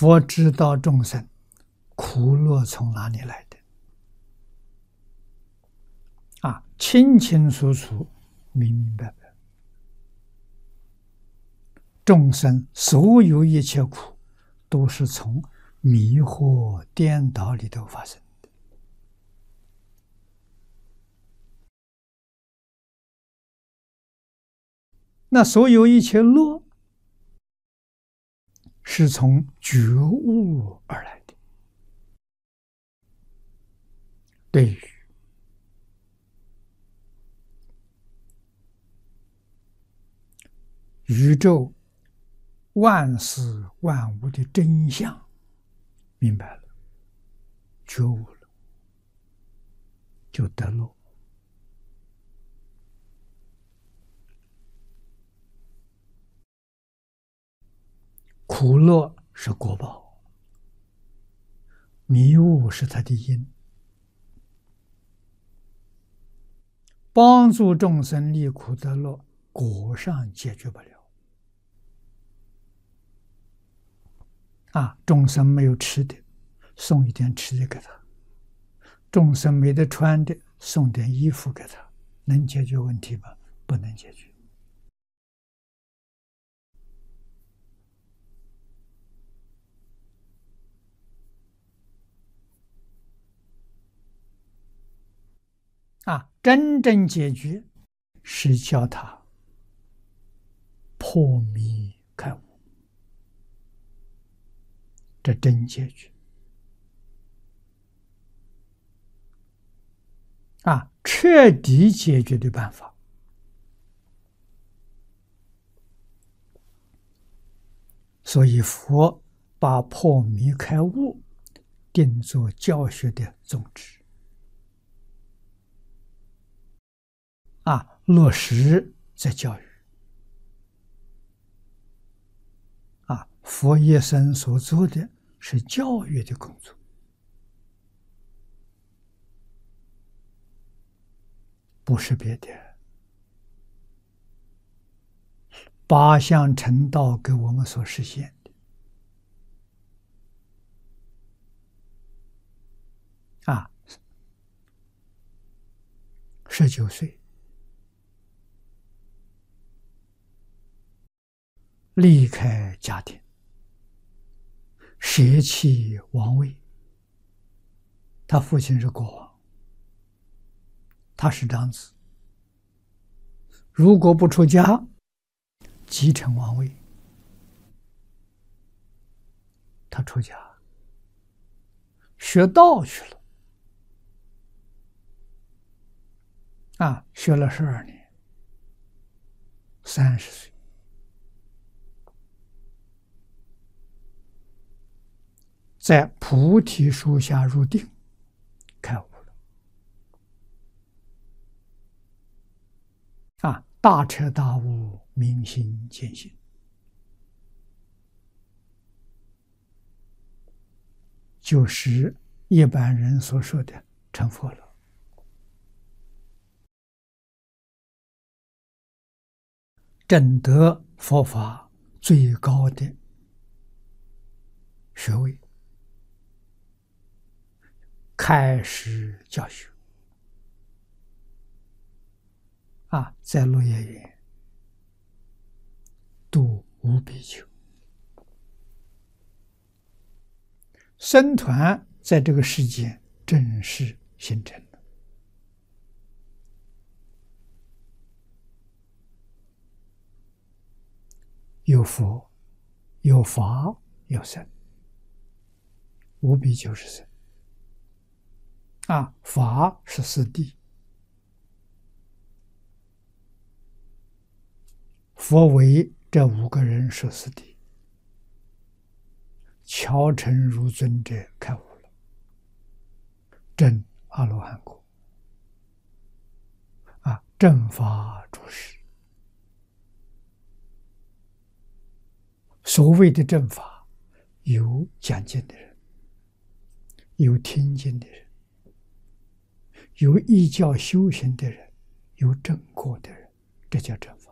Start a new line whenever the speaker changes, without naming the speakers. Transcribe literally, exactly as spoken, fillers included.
佛知道众生苦乐从哪里来的啊，清清楚楚，明明白白。众生所有一切苦，都是从迷惑颠倒里头发生的。那所有一切乐，是从觉悟而来的。对于宇宙万事万物的真相明白了，觉悟了，就得乐。苦乐是果报，迷悟是它的因。帮助众生离苦得乐，果上解决不了。啊，众生没有吃的，送一点吃的给他；众生没得穿的，送点衣服给他，能解决问题吗？不能解决。啊，真正解决是叫他破迷开悟，这真解决。啊，彻底解决的办法，所以佛把破迷开悟定作教学的宗旨。啊，落实在教育。啊，佛一生所做的是教育的工作，不是别的。八相成道给我们所实现的。啊，十九岁离开家庭，舍弃王位。他父亲是国王，他是长子，如果不出家继承王位，他出家学道去了。啊，学了十二年，三十岁，在菩提树下入定，开悟了。啊，大彻大悟，明心见性，就是一般人所说的成佛了。证得佛法最高的学位，开始教学。啊，在落叶园度五比丘，僧团在这个世界正式形成了。有佛，有法，有僧。五比丘是僧。啊，法是四谛，佛为这五个人说四谛，乔成如尊者开悟了，证阿罗汉果。啊，正法住世。所谓的正法，有讲经的人，有听经的人，有依教修行的人，有正果的人，这叫正法。